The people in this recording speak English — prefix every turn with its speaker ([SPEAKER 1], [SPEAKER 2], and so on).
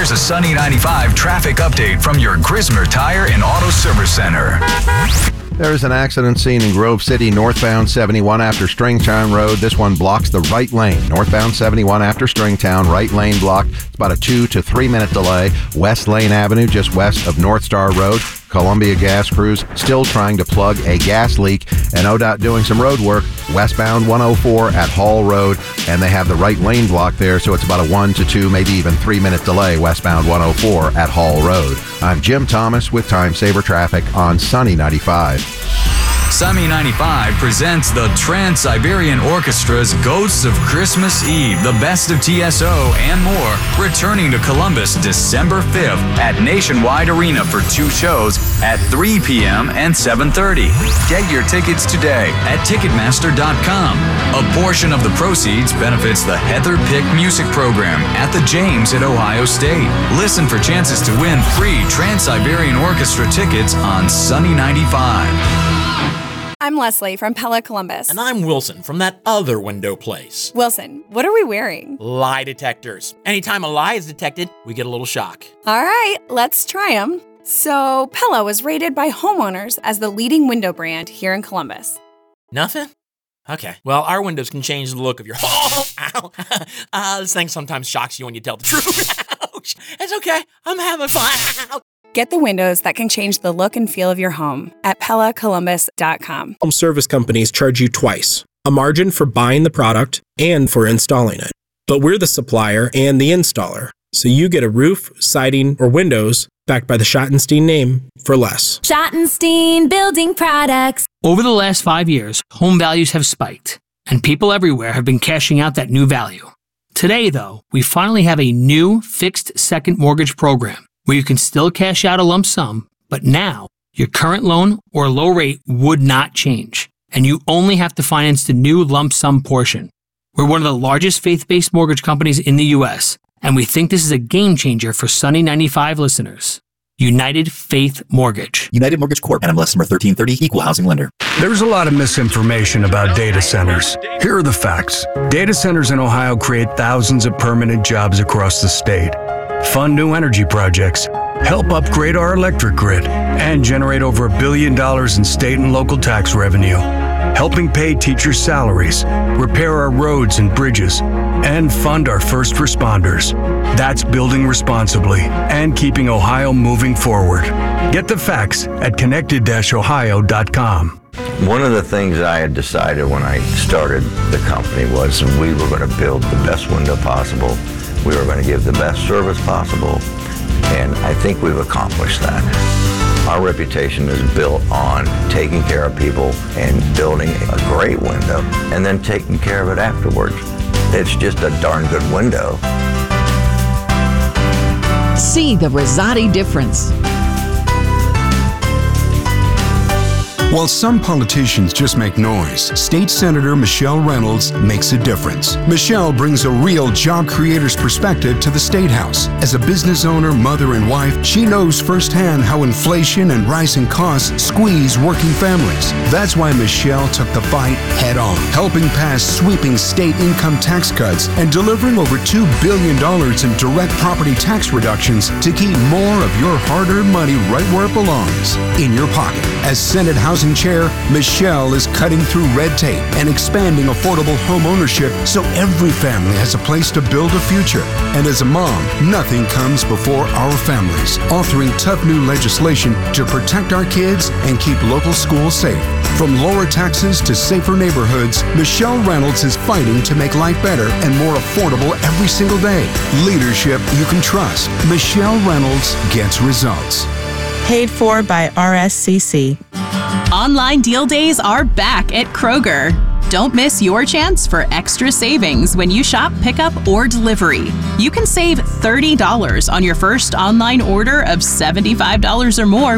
[SPEAKER 1] Here's a Sunny 95 traffic update from your Grismer Tire and Auto Service Center.
[SPEAKER 2] There's an accident scene in Grove City, northbound 71 after Stringtown Road. This one blocks the right lane. Northbound 71 after Stringtown, right lane blocked. It's about a 2 to 3 minute delay. West Lane Avenue, just west of North Star Road. Columbia Gas Crews still trying to plug a gas leak, and ODOT doing some road work westbound 104 at Hall Road, and they have the right lane blocked there, so it's about a 1 to 2, maybe even 3 minute delay westbound 104 at Hall Road. I'm Jim Thomas with Time Saver Traffic on Sunny 95.
[SPEAKER 1] Sunny 95 presents the Trans-Siberian Orchestra's Ghosts of Christmas Eve, the best of TSO and more, returning to Columbus December 5th at Nationwide Arena for 2 shows at 3 p.m. and 7:30. Get your tickets today at Ticketmaster.com. A portion of the proceeds benefits the Heather Pick Music Program at the James at Ohio State. Listen for chances to win free Trans-Siberian Orchestra tickets on Sunny 95.
[SPEAKER 3] I'm Leslie from Pella Columbus.
[SPEAKER 4] And I'm Wilson from that other window place.
[SPEAKER 3] Wilson, what are we wearing?
[SPEAKER 4] Lie detectors. Anytime a lie is detected, we get a little shock.
[SPEAKER 3] All right, let's try them. So, Pella was rated by homeowners as the leading window brand here in Columbus.
[SPEAKER 4] Nothing? Okay. Well, our windows can change the look of your home. Ow. This thing sometimes shocks you when you tell the truth. Ouch. It's okay. I'm having fun.
[SPEAKER 3] Get the windows that can change the look and feel of your home at PellaColumbus.com.
[SPEAKER 5] Home service companies charge you twice, a margin for buying the product and for installing it. But we're the supplier and the installer, so you get a roof, siding, or windows backed by the Schottenstein name for less.
[SPEAKER 6] Schottenstein Building Products.
[SPEAKER 7] Over the last 5 years, home values have spiked, and people everywhere have been cashing out that new value. Today, though, we finally have a new fixed second mortgage program where you can still cash out a lump sum, but now your current loan or low rate would not change, and you only have to finance the new lump sum portion. We're one of the largest faith-based mortgage companies in the U.S., and we think this is a game changer for Sunny 95 listeners. United Faith Mortgage.
[SPEAKER 8] United Mortgage Corp. NMLS number 1330, Equal Housing Lender.
[SPEAKER 9] There's a lot of misinformation about data centers. Here are the facts. Data centers in Ohio create thousands of permanent jobs across the state, fund new energy projects, help upgrade our electric grid, and generate over $1 billion in state and local tax revenue, helping pay teachers' salaries, repair our roads and bridges, and fund our first responders. That's building responsibly and keeping Ohio moving forward. Get the facts at connected-ohio.com.
[SPEAKER 10] One of the things I had decided when I started the company was we were going to build the best window possible. We were going to give the best service possible, and I think we've accomplished that. Our reputation is built on taking care of people and building a great window and then taking care of it afterwards. It's just a darn good window.
[SPEAKER 11] See the Rosati difference.
[SPEAKER 12] While some politicians just make noise, State Senator Michelle Reynolds makes a difference. Michelle brings a real job creator's perspective to the State House. As a business owner, mother, and wife, she knows firsthand how inflation and rising costs squeeze working families. That's why Michelle took the fight head on, helping pass sweeping state income tax cuts and delivering over $2 billion in direct property tax reductions to keep more of your hard-earned money right where it belongs, in your pocket. As Senate Housing Chair, Michelle is cutting through red tape and expanding affordable home ownership so every family has a place to build a future. And as a mom, nothing comes before our families, authoring tough new legislation to protect our kids and keep local schools safe. From lower taxes to safer neighborhoods, Michelle Reynolds is fighting to make life better and more affordable every single day. Leadership you can trust. Michelle Reynolds gets results.
[SPEAKER 13] Paid for by RSCC.
[SPEAKER 14] Online deal days are back at Kroger. Don't miss your chance for extra savings when you shop pickup or delivery. You can save $30 on your first online order of $75 or more